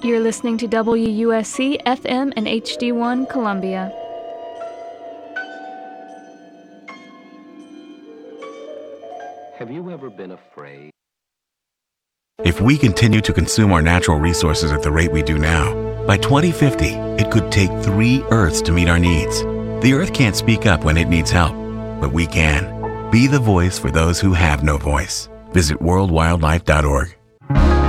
You're listening to WUSC FM and HD1 Columbia. Have you ever been afraid? If we continue to consume our natural resources at the rate we do now, by 2050, it could take 3 Earths to meet our needs. The Earth can't speak up when it needs help, but we can. Be the voice for those who have no voice. Visit worldwildlife.org.